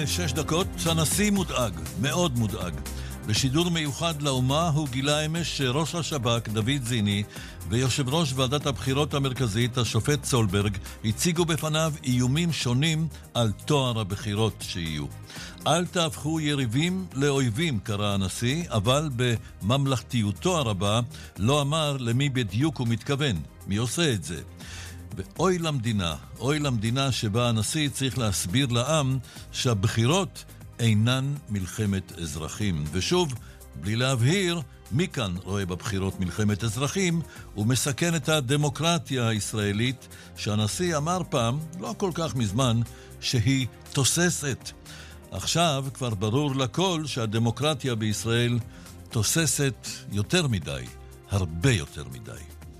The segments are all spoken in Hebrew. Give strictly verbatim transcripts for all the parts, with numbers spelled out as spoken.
שש דקות, הנשיא מודאג, מאוד מודאג. בשידור מיוחד לאומה הוא גילה אמש שראש השב"כ דוד זיני ויושב ראש ועדת הבחירות המרכזית השופט סולברג הציגו בפניו איומים שונים על תואר הבחירות שיהיו. אל תהפכו יריבים לאויבים, קרא הנשיא, אבל בממלכתיותו הרבה לא אמר למי בדיוק הוא מתכוון, מי עושה את זה. ואוי למדינה, אוי למדינה שבה הנשיא צריך להסביר לעם שהבחירות אינן מלחמת אזרחים. ושוב, בלי להבהיר, מי כאן רואה בבחירות מלחמת אזרחים ומסכן את הדמוקרטיה הישראלית שהנשיא אמר פעם, לא כל כך מזמן, שהיא תוססת. עכשיו כבר ברור לכל שהדמוקרטיה בישראל תוססת יותר מדי, הרבה יותר מדי.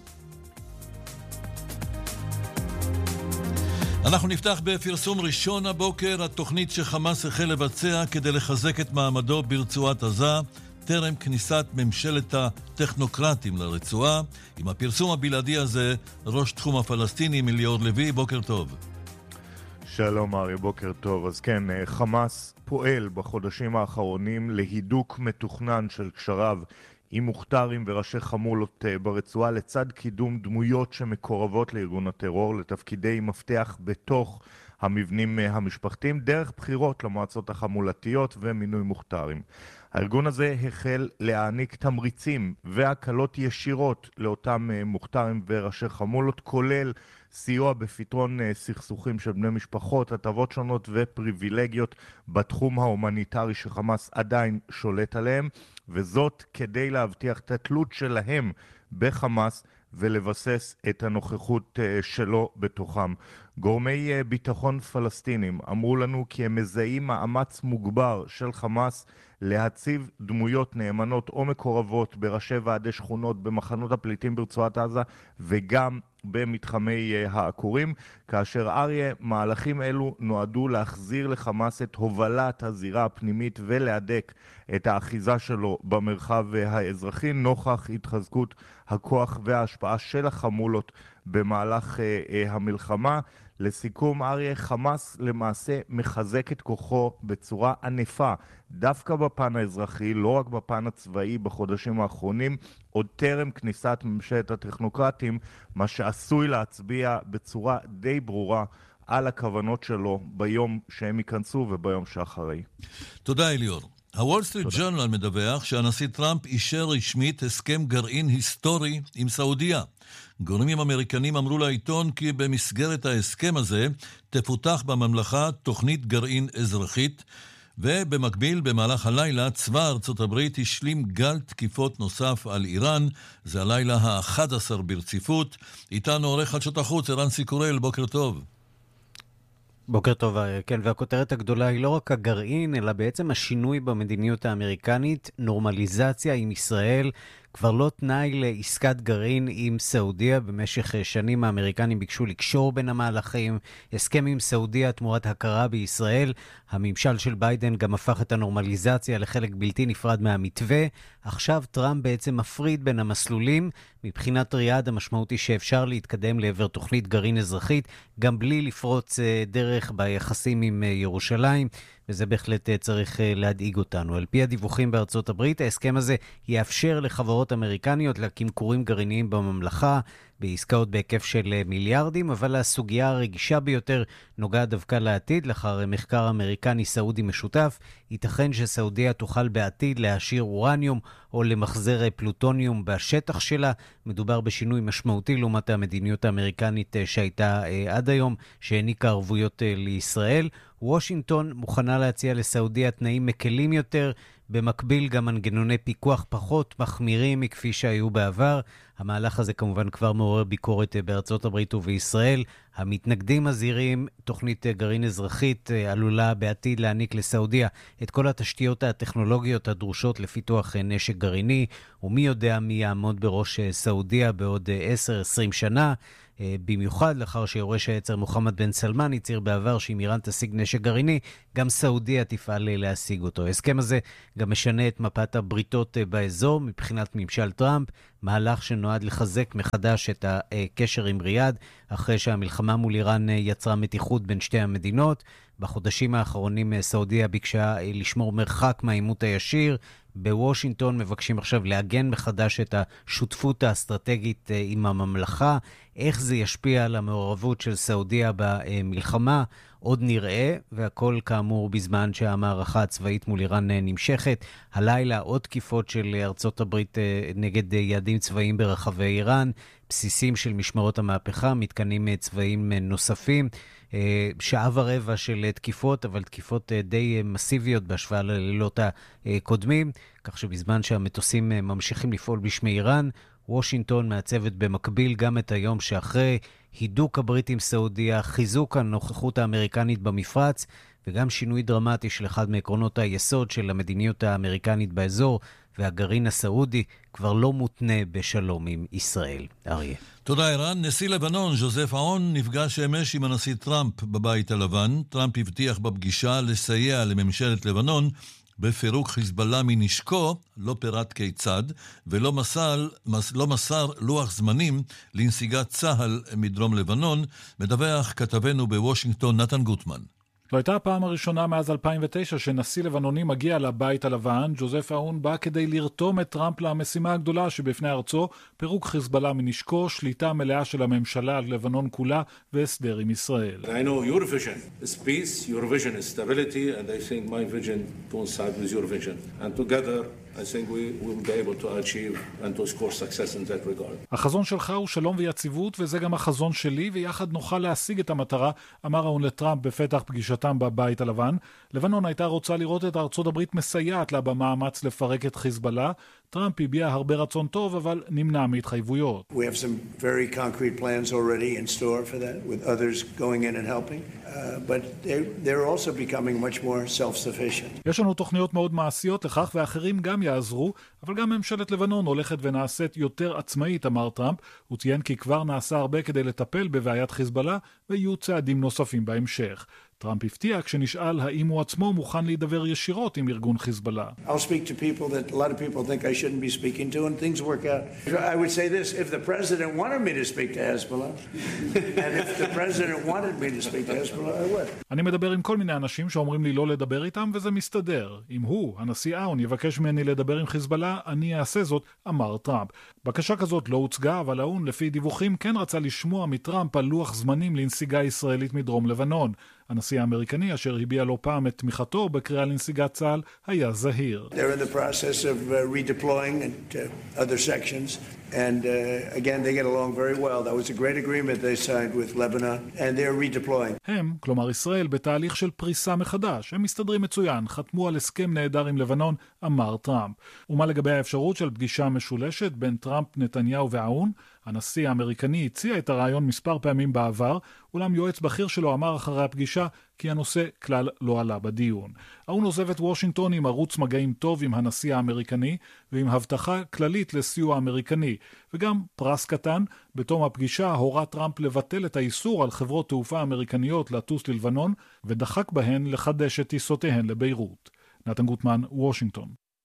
אנחנו נפתח בפרסום ראשון הבוקר, התוכנית שחמאס החל לבצע כדי לחזק את מעמדו ברצועת עזה, טרם כניסת ממשלת הטכנוקרטים לרצועה. עם הפרסום הבלעדי הזה, ראש תחום הפלסטיני מיליאור לוי, בוקר טוב. שלום ארי, בוקר טוב. אז כן, חמאס פועל בחודשים האחרונים להידוק מתוכנן של קשריו עם מוכתרים וראשי חמולות ברצועה, לצד קידום דמויות שמקורבות לארגון הטרור לתפקידי מפתח בתוך המבנים המשפחתיים, דרך בחירות למועצות החמולתיות ומינוי מוכתרים. הארגון הזה החל להעניק תמריצים והקלות ישירות לאותם מוכתרים וראשי חמולות, כולל סיוע בפתרון סכסוכים של בני משפחות, הטבות שונות ופריבילגיות בתחום ההומניטרי שחמאס עדיין שולט עליהם, וזאת כדי להבטיח את התלות שלהם בחמאס ולבסס את הנוכחות שלו בתוכם. גורמי ביטחון פלסטינים אמרו לנו כי הם מזהים מאמץ מוגבר של חמאס להציב דמויות נאמנות או מקורבות בראשי ועדי שכונות במחנות הפליטים ברצועת עזה וגם במתחמי העקורים, כאשר אריה, מהלכים אלו נועדו להחזיר לחמאס את הובלת הזירה הפנימית ולהדק את האחיזה שלו במרחב האזרחי נוכח התחזקות הכוח וההשפעה של החמולות במהלך המלחמה. לסיכום, אריה, חמאס למעשה מחזק את כוחו בצורה ענפה, דווקא בפן האזרחי, לא רק בפן הצבאי בחודשים האחרונים, עוד טרם כניסת ממשלת הטכנוקרטים, מה שעשוי להצביע בצורה די ברורה על הכוונות שלו ביום שהם ייכנסו וביום שאחרי. תודה אליאור. הוול סטריט ג'ורנל מדווח שהנשיא טראמפ אישר רשמית הסכם גרעין היסטורי עם סעודיה. גורמים אמריקנים אמרו לעיתון כי במסגרת ההסכם הזה תפותח בממלכה תוכנית גרעין אזרחית, ובמקביל במהלך הלילה צבא ארצות הברית השלים גל תקיפות נוסף על איראן. זה הלילה ה-אחד עשר ברציפות. איתנו עורך חדשות החוץ ערן סיקורל, בוקר טוב. בוקר טוב, כן, והכותרת הגדולה היא לא רק הגרעין, אלא בעצם השינוי במדיניות האמריקנית, נורמליזציה עם ישראל, כבר לא תנאי לעסקת גרעין עם סעודיה. במשך שנים האמריקנים ביקשו לקשור בין המהלכים, הסכם עם סעודיה תמורת הכרה בישראל. הממשל של ביידן גם הפך את הנורמליזציה לחלק בלתי נפרד מהמתווה. עכשיו טראמפ בעצם מפריד בין המסלולים. מבחינת ריאד המשמעות היא שאפשר להתקדם לעבר תוכנית גרעין אזרחית, גם בלי לפרוץ דרך ביחסים עם ירושלים, וזה בהחלט צריך להדאיג אותנו. על פי הדיווחים בארצות הברית, ההסכם הזה יאפשר לחברות אמריקניות להקים כורים גרעיניים בממלכה, בעסקאות בהיקף של מיליארדים, אבל הסוגיה הרגישה ביותר נוגעת דווקא לעתיד. לאחר מחקר אמריקני סעודי משותף, ייתכן שסעודיה תוכל בעתיד להשאיר אורניום או למחזר פלוטוניום בשטח שלה. מדובר בשינוי משמעותי לעומת המדיניות האמריקנית שהייתה עד היום, שהעניקה ערבויות לישראל. וושינגטון מוכנה להציע לסעודיה תנאים מקלים יותר, במקביל גם מנגנוני פיקוח פחות מחמירים מכפי שהיו בעבר. המהלך הזה כמובן כבר מעורר ביקורת בארצות הברית ובישראל. המתנגדים מזהירים, תוכנית גרעין אזרחית עלולה בעתיד להעניק לסעודיה את כל התשתיות הטכנולוגיות הדרושות לפיתוח נשק גרעיני, ומי יודע מי יעמוד בראש סעודיה בעוד עשר עשרים שנה. במיוחד לאחר שיורש העצר מוחמד בן סלמן הצהיר בעבר שאם איראן תשיג נשק גרעיני, גם סעודיה תפעל להשיג אותו. ההסכם הזה גם משנה את מפת הבריתות באזור מבחינת ממשל טראמפ, מהלך שנועד לחזק מחדש את הקשר עם ריאד, אחרי שהמלחמה מול איראן יצרה מתיחות בין שתי המדינות. בחודשים האחרונים סעודיה ביקשה לשמור מרחק מהעימות הישיר. בוושינגטון מבקשים עכשיו לעגן מחדש את השותפות האסטרטגית עם הממלכה. איך זה ישפיע על המעורבות של סעודיה במלחמה? עוד נראה, והכל כאמור בזמן שהמערכה הצבאית מול איראן נמשכת. הלילה עוד תקיפות של ארצות הברית נגד יעדים צבאיים ברחבי איראן, בסיסים של משמרות המהפכה, מתקנים צבאיים נוספים. שעה ורבע של תקיפות, אבל תקיפות די מסיביות בהשוואה ללילות הקודמים, כך שבזמן שהמטוסים ממשיכים לפעול בשמי איראן, וושינגטון מעצבת במקביל גם את היום שאחרי, הידוק הברית עם סעודיה, חיזוק הנוכחות האמריקנית במפרץ, וגם שינוי דרמטי של אחד מעקרונות היסוד של המדיניות האמריקנית באזור, והגרעין הסעודי כבר לא מותנה בשלום עם ישראל. אריה. תודה ערן. נשיא לבנון ז'וזף אאון נפגש אמש עם הנשיא טראמפ בבית הלבן. טראמפ הבטיח בפגישה לסייע לממשלת לבנון בפירוק חיזבאללה מנשקו, לא פירט כיצד, ולא מסר, לא מסר לוח זמנים לנסיגת צהל מדרום לבנון. מדווח כתבנו בוושינגטון נתן גוטמן. זו הייתה הפעם הראשונה מאז אלפיים ותשע שנשיא לבנוני מגיע לבית הלבן. ז'וזף אאון בא כדי לרתום את טראמפ למשימה הגדולה שבפני ארצו, פירוק חיזבאללה מנשקו, שליטה מלאה של הממשלה על לבנון כולה והסדר עם ישראל. I know your vision is peace, your vision is stability, and I think my vision coincides with your vision. And together I think we will be able to achieve and to score success in that regard. החזון שלך הוא שלום ויציבות, וזה גם החזון שלי, ויחד נוכל להשיג את המטרה, אמר אאון לטראמפ בפתח פגישתם בבית הלבן. לבנון הייתה רוצה לראות את ארצות הברית מסייעת לה במאמץ לפרק את חיזבאללה. טראמפ הביע הרבה רצון טוב, אבל נמנע מהתחייבויות. We have some very concrete plans already in store for that, with others going in and helping. Uh, but they're, they're also becoming much more self-sufficient. יש לנו תוכניות מאוד מעשיות לכך, ואחרים גם יעזרו, אבל גם ממשלת לבנון הולכת ונעשית יותר עצמאית, אמר טראמפ. הוא ציין כי כבר נעשה הרבה כדי לטפל בבעיית חיזבאללה, ויהיו צעדים נוספים בהמשך. טראמפ הפתיע כשנשאל האם הוא עצמו מוכן להידבר ישירות עם ארגון חיזבאללה. I'll speak to people that a lot of people think I shouldn't be speaking to, and things work out. I would say this, if the president wanted me to speak to Hezbollah, and if the president wanted me to speak to Hezbollah, I would. אני מדבר עם כל מיני אנשים שאומרים לי לא לדבר איתם, וזה מסתדר. אם הוא, הנשיא אאון, יבקש ממני לדבר עם חיזבאללה, אני אעשה זאת, אמר טראמפ. בקשה כזאת לא הוצגה, אבל האון, לפי דיווחים, כן רצה לשמוע מטראמפ על לוח זמנים לנסיגה ישראלית מדרום לבנון. הנשיא האמריקני, אשר הביע לא פעם את תמיכתו בקריאה לנסיגת צה"ל, היה זהיר. They're in the process of uh, redeploying into other sections, and uh, again, they get along very well. That was a great agreement they signed with Lebanon, and they're redeploying. הם, כלומר ישראל, בתהליך של פריסה מחדש. הם מסתדרים מצוין, חתמו על הסכם נהדר עם לבנון, אמר טראמפ. ומה לגבי האפשרות של פגישה משולשת בין טראמפ, נתניהו ואאון? הנשיא האמריקני הציע את הרעיון מספר פעמים בעבר, אולם יועץ בכיר שלו אמר אחרי הפגישה כי הנושא כלל לא עלה בדיון. אאון עוזב את וושינגטון עם ערוץ מגעים טוב עם הנשיא האמריקני, ועם הבטחה כללית לסיוע האמריקני, וגם פרס קטן. בתום הפגישה הורה טראמפ לבטל את האיסור על חברות תעופה אמריקניות לטוס ללבנון, ודחק בהן לחדש את טיסותיהן לביירות. נתן גוטמן, וושינגטון.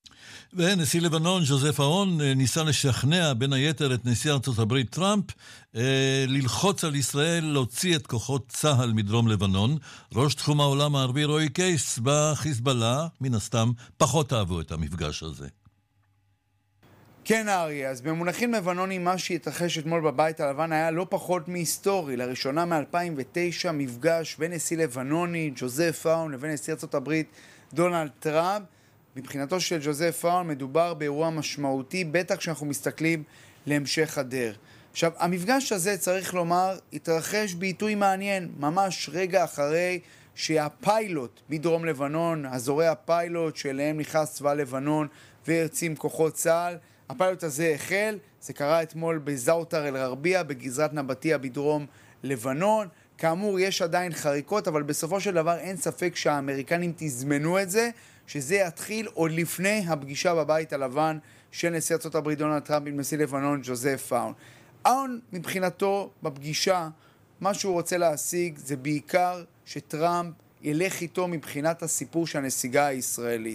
ונשיא לבנון ז'וזף אאון ניסה לשכנע בין היתר את נשיא ארצות הברית טראמפ אה, ללחוץ על ישראל להוציא את כוחות צה"ל מדרום לבנון. ראש תחום העולם הערבי רועי קייס בחיזבאללה, מן הסתם, פחות אהבו את המפגש הזה. כן אריה, אז במונחים לבנונים מה שהתרחש אתמול בבית הלבן היה לא פחות מהיסטורי. לראשונה מ-אלפיים ותשע מפגש בין נשיא לבנוני ז'וזף אאון לבין נשיא ארצות הברית דונלד טראמפ. מבחינתו של ז'וזף אאון מדובר באירוע משמעותי, בטח כשאנחנו מסתכלים להמשך הדרך. עכשיו, המפגש הזה, צריך לומר, התרחש בעיתוי מעניין, ממש רגע אחרי שהפיילוט מדרום לבנון, אזורי הפיילוט שאליהם נכנס צבא לבנון והרצים כוחות צה"ל, הפיילוט הזה החל. זה קרה אתמול בזאוטר אל-גרבייה, בגזרת נבטיה בדרום לבנון. כאמור, יש עדיין חריקות, אבל בסופו של דבר אין ספק שהאמריקנים תזמנו את זה, שזה יתחיל עוד לפני הפגישה בבית הלבן של נשיא ארצות הברית דונלד טראמפ עם נשיא לבנון ז'וזף אאון. אאון מבחינתו בפגישה, מה שהוא רוצה להשיג זה בעיקר שטראמפ ילך איתו מבחינת הסיפור של הנסיגה הישראלית.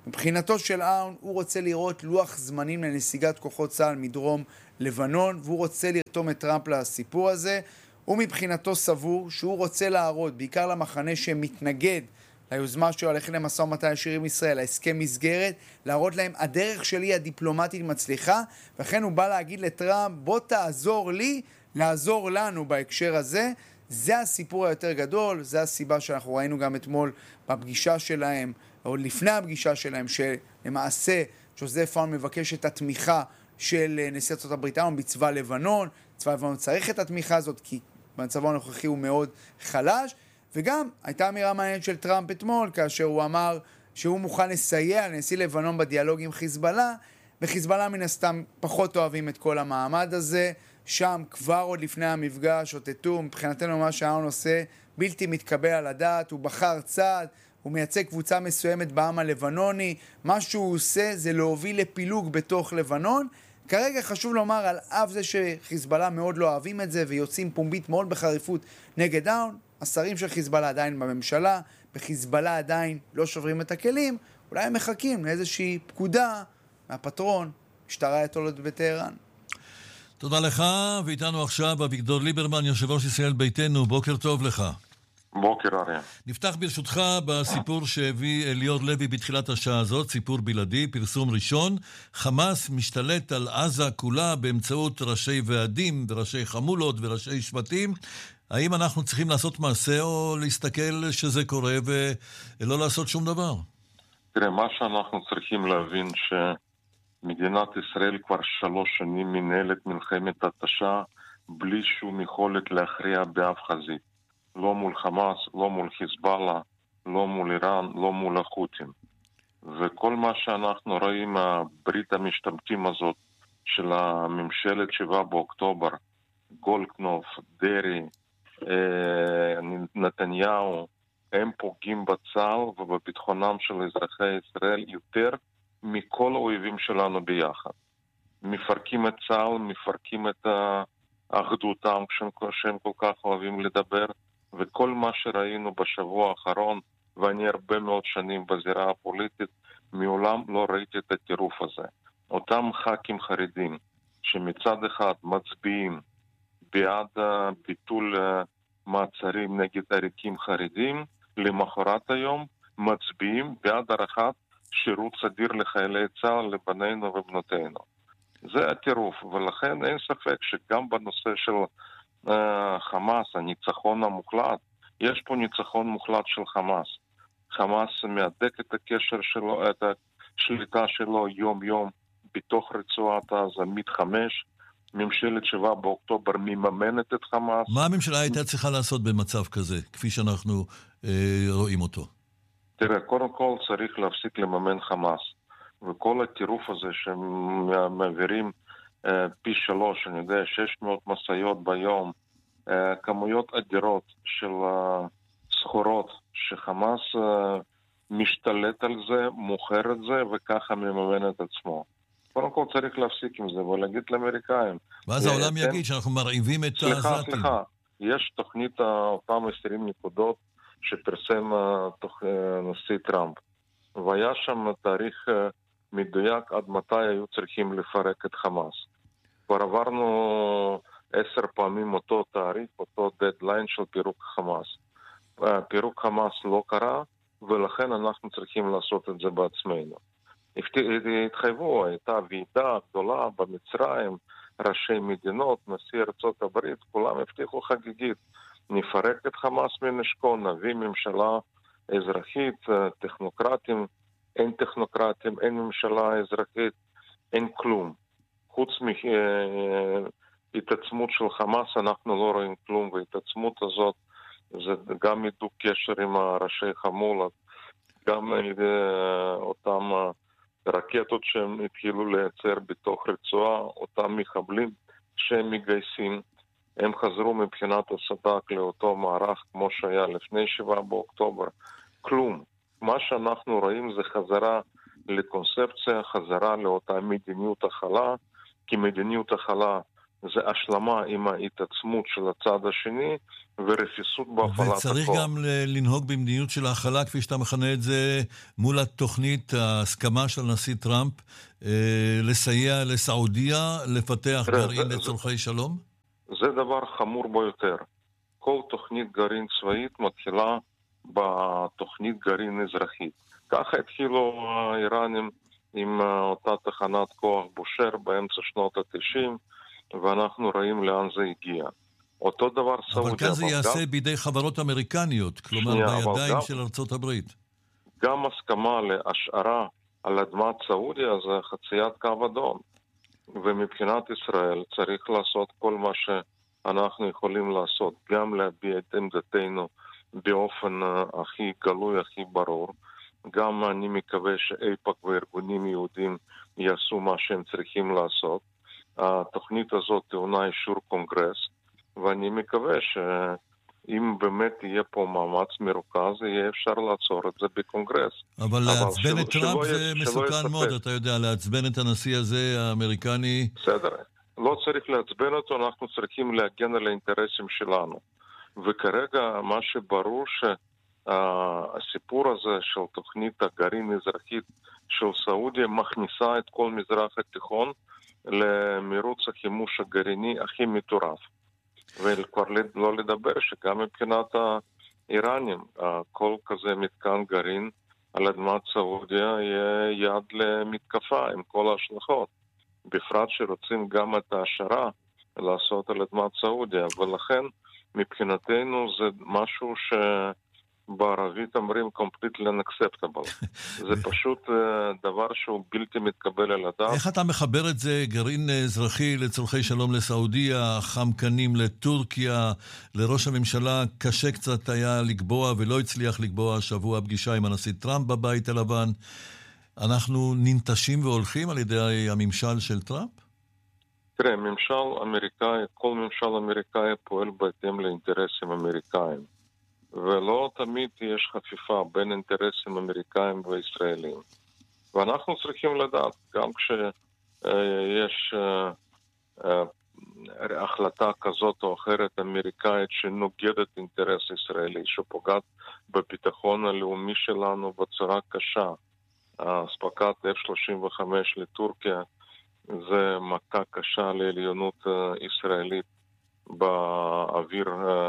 מבחינתו של אהרון, הוא רוצה לראות לוח זמנים לנסיגת כוחות צה"ל מדרום לבנון, והוא רוצה לרתום את טראמפ לסיפור הזה. הוא מבחינתו סבור שהוא רוצה להראות, בעיקר למחנה שמתנגד ליוזמה שלו ללכת למשא ומתן ישיר עם ישראל, ההסכם מסגרת, להראות להם הדרך שלי הדיפלומטית מצליחה, וכן הוא בא להגיד לטראמפ, בוא תעזור לי, לעזור לנו בהקשר הזה. זה הסיפור היותר גדול, זה הסיבה שאנחנו ראינו גם אתמול בפגישה שלהם, או לפני הפגישה שלהם, שלמעשה ג'וזף אאון מבקש את התמיכה של נשיא ארצות הברית בצבא לבנון. צבא לבנון צריך את התמיכה הזאת, כי במצבו הנוכחי הוא מאוד חלש. וגם הייתה אמירה מעניינת של טראמפ אתמול, כאשר הוא אמר שהוא מוכן לסייע לנשיא לבנון בדיאלוג עם חיזבאללה. וחיזבאללה מן הסתם פחות אוהבים את כל המעמד הזה. שם כבר עוד לפני המפגש אותתו, מבחינתנו מה שאהרון עושה בלתי מתקבל על הדעת, הוא בחר צעד, הוא מייצג קבוצה מסוימת בעם הלבנוני, מה שהוא עושה זה להוביל לפילוג בתוך לבנון. כרגע חשוב לומר, על אף זה שחיזבאללה מאוד לא אוהבים את זה ויוצאים פומבית מאוד בחריפות נגד אהרון, השרים של חיזבאללה עדיין בממשלה, בחיזבאללה עדיין לא שוברים את הכלים, אולי הם מחכים לאיזושהי פקודה מהפטרון, משטר האייתולות בטהרן. תודה לך, ואיתנו עכשיו אביגדור ליברמן, יושב ראש ישראל ביתנו. בוקר טוב לך. בוקר אריה. נפתח ברשותך בסיפור שהביא אליאור לוי בתחילת השעה הזאת, סיפור בלעדי, פרסום ראשון. חמאס משתלט על עזה כולה באמצעות ראשי ועדים וראשי חמולות וראשי שבטים. האם אנחנו צריכים לעשות מעשה או להסתכל שזה קורה ולא לעשות שום דבר? תראה, מה שאנחנו צריכים להבין ש... מדינת ישראל כבר שלוש שנים מנהלת מלחמת התשה בלי שום יכולת להכריע באף חזית. לא מול חמאס, לא מול חיזבאללה, לא מול איראן, לא מול החות'ים. וכל מה שאנחנו רואים, הברית המשתמטים הזאת של הממשלת שבעה באוקטובר, גולדקנופ, דרי, נתניהו, הם פוגעים בצה"ל ובביטחונם של אזרחי ישראל יותר מכל האויבים שלנו ביחד. מפרקים את צה"ל, מפרקים את האחדותם שהם כל כך אוהבים לדבר, וכל מה שראינו בשבוע האחרון, ואני הרבה מאוד שנים בזירה הפוליטית, מעולם לא ראיתי את הטירוף הזה. אותם ח"כים חרדים שמצד אחד מצביעים בעד ביטול מעצרים נגד עריקים חרדים, למחרת היום מצביעים בעד עריכת שירות סדיר לחיילי צה"ל, לבנינו ובנותינו. זה הטירוף, ולכן אין ספק שגם בנושא של uh, חמאס, הניצחון המוחלט, יש פה ניצחון מוחלט של חמאס. חמאס מהדק את הקשר שלו, את השליטה שלו יום יום בתוך רצועת עזה, מתחמש. ממשלת שבעה באוקטובר מממנת את חמאס. מה הממשלה הייתה צריכה לעשות במצב כזה, כפי שאנחנו אה, רואים אותו? תראה, קודם כל צריך להפסיק לממן חמאס. וכל הטירוף הזה שמעבירים אה, פי שלוש, אני יודע, שש מאות משאיות ביום, אה, כמויות אדירות של אה, סחורות שחמאס אה, משתלט על זה, מוכר את זה, וככה מממן את עצמו. קודם כל צריך להפסיק עם זה ולהגיד לאמריקאים. ואז העולם יגיד שאנחנו מרעיבים את העזתים. סליחה, סליחה. יש תוכנית אותם עשרים נקודות שפרסם נשיא טראמפ. והיה שם תאריך מדויק עד מתי היו צריכים לפרק את חמאס. כבר עברנו עשר פעמים אותו תאריך, אותו דדליין של פירוק חמאס. פירוק חמאס לא קרה, ולכן אנחנו צריכים לעשות את זה בעצמנו. התחייבו, הייתה ועידה גדולה במצרים, ראשי מדינות, נשיא ארצות הברית, כולם הבטיחו חגיגית. נפרק את חמאס מנשקו, נביא ממשלה אזרחית, טכנוקרטים, אין טכנוקרטים, אין ממשלה אזרחית, אין כלום. חוץ מהתעצמות של חמאס אנחנו לא רואים כלום, וההתעצמות הזאת זה גם הידוק קשר עם ראשי חמולות, גם אותם רקטות שהם התחילו לייצר בתוך רצועה, אותם מחבלים שהם מגייסים, הם חזרו מבחינת הסד"כ לאותו מערך כמו שהיה לפני שבעה באוקטובר. כלום. מה שאנחנו רואים זה חזרה לקונספציה, חזרה לאותה מדיניות החלה, כי מדיניות החלה זה השלמה עם ההתעצמות של הצד השני ורפיסות בהפעלת הכוח. וצריך גם לנהוג במדיניות של ההכלה, כפי שאתה מכנה את זה, מול התוכנית, ההסכמה של הנשיא טראמפ, לסייע לסעודיה לפתח גרעין לצורכי שלום? זה דבר חמור ביותר. כל תוכנית גרעין צבאית מתחילה בתוכנית גרעין אזרחית. ככה התחילו האיראנים עם אותה תחנת כוח בושר באמצע שנות ה-תשעים, ואנחנו רואים לאן זה הגיע. אותו דבר סעודיה. אבל כאן זה יעשה גם... בידי חברות אמריקניות, כלומר שנייה, בידיים גם... של ארצות הברית. גם הסכמה להשארה על אדמת סעודיה זה חציית קו אדום. ומבחינת ישראל צריך לעשות כל מה שאנחנו יכולים לעשות, גם להביע את עמדתנו באופן הכי גלוי, הכי ברור. גם אני מקווה שאיפא"ק וארגונים יהודים יעשו מה שהם צריכים לעשות. התוכנית הזאת טעונה אישור קונגרס, ואני מקווה שאם באמת יהיה פה מאמץ מרוכז, יהיה אפשר לעצור את זה בקונגרס. אבל לעצבן את טראמפ זה מסוכן מאוד, אתה יודע, לעצבן את הנשיא הזה, האמריקני. בסדר, לא צריך לעצבן אותו, אנחנו צריכים להגן על האינטרסים שלנו. וכרגע מה שברור שהסיפור הזה של תוכנית הגרעין האזרחית של סעודיה מכניסה את כל מזרח התיכון למרוץ החימוש הגרעיני הכי מטורף. וכבר לא לדבר שגם מבחינת האיראנים, כל כזה מתקן גרעין על אדמת סעודיה יהיה יעד למתקפה עם כל ההשלכות. בפרט שרוצים גם את ההשערה לעשות על אדמת סעודיה, ולכן מבחינתנו זה משהו ש... בערבית אומרים completely unacceptable. זה פשוט דבר שהוא בלתי מתקבל על הדעת. איך אתה מחבר את זה, גרעין אזרחי לצורכי שלום לסעודיה, חמקנים לטורקיה, לראש הממשלה קשה קצת היה לקבוע ולא הצליח לקבוע השבוע פגישה עם הנשיא טראמפ בבית הלבן. אנחנו ננטשים והולכים על ידי הממשל של טראמפ? תראה, ממשל אמריקאי, כל ממשל אמריקאי פועל בהתאם לאינטרסים אמריקאים. ולא תמיד יש חפיפה בין אינטרסים אמריקאים וישראלים. ואנחנו צריכים לדעת, גם כשיש החלטה כזאת או אחרת אמריקאית שנוגדת אינטרס ישראלי, שפוגעת בביטחון הלאומי שלנו בצורה קשה, אספקת אף שלושים וחמש לטורקיה זה מכה קשה לעליונות ישראלית באוויר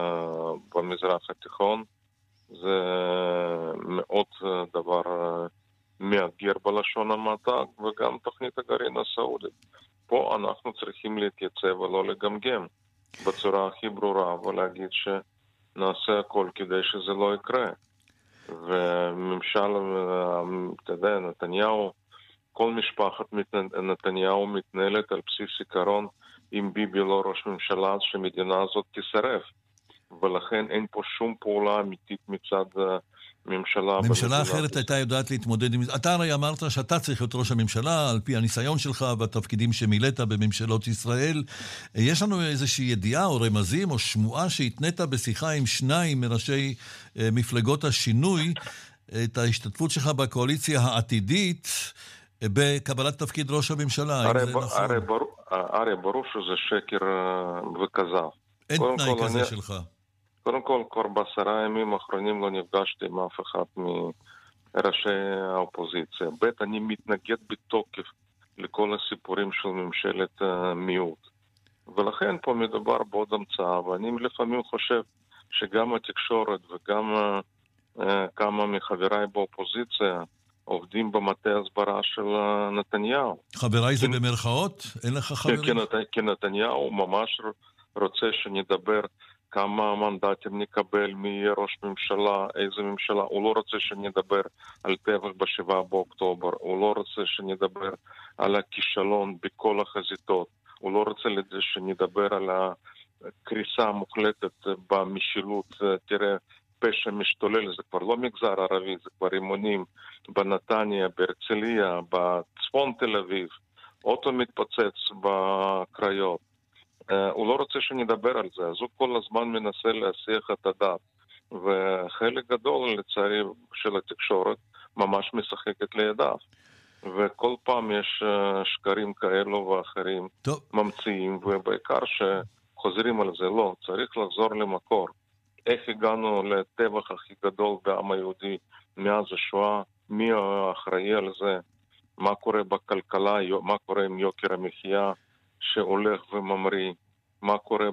במזרח התיכון. זה מאוד דבר מאתגר בלשון המעטה, וגם תוכנית הגרעין הסעודית. פה אנחנו צריכים להתייצב ולא לגמגם בצורה הכי ברורה ולהגיד שנעשה הכל כדי שזה לא יקרה. וממשל, אתה יודע, נתניהו, כל משפחת נתניהו מתנהלת על בסיס עיקרון אם ביבי לא ראש ממשלה, שהמדינה הזאת תישרף. ולכן אין פה שום פעולה אמיתית מצד ממשלה. ממשלה אחרת הייתה יודעת להתמודד עם זה. אתה הרי אמרת שאתה צריך להיות ראש הממשלה, על פי הניסיון שלך והתפקידים שמילאת בממשלות ישראל. יש לנו איזושהי ידיעה או רמזים או שמועה שהתנית בשיחה עם שניים מראשי מפלגות השינוי, את ההשתתפות שלך בקואליציה העתידית, בקבלת תפקיד ראש הממשלה. הרי, ב- הרי, ברור, הרי ברור שזה שקר וכזב. אין תנאי כזה אני, שלך. קודם כל, כבר בעשרה ימים האחרונים לא נפגשתי עם אף אחד מראשי האופוזיציה. ב', אני מתנגד בתוקף לכל הסיפורים של ממשלת מיעוט. ולכן פה מדובר בעוד המצאה, ואני לפעמים חושב שגם התקשורת וגם כמה מחבריי באופוזיציה עובדים במטה הסברה של נתניהו. חבריי זה במרכאות? אין לך חברים? כי נתניהו ממש רוצה שנדבר כמה מנדטים נקבל, מי יהיה ראש ממשלה, איזה ממשלה. הוא לא רוצה שנדבר על טבח בשבעה באוקטובר. הוא לא רוצה שנדבר על הכישלון בכל החזיתות. הוא לא רוצה שנדבר על הקריסה המוחלטת במשילות. תראה, פשע משתולל, זה כבר לא מגזר ערבי, זה כבר אימונים בנתניה, בהרצליה, בצפון תל אביב, אוטו מתפוצץ בקריות. Uh, הוא לא רוצה שנדבר על זה, אז הוא כל הזמן מנסה להסיח את הדעת. וחלק גדול, לצערי, של התקשורת ממש משחקת לידיו. וכל פעם יש שקרים כאלו ואחרים טוב. ממציאים, ובעיקר שחוזרים על זה. לא, צריך לחזור למקור. איך הגענו לטבח הכי גדול בעם היהודי מאז השואה, מי האחראי על זה, מה קורה בכלכלה, מה קורה עם יוקר המחיה שהולך וממריא, מה קורה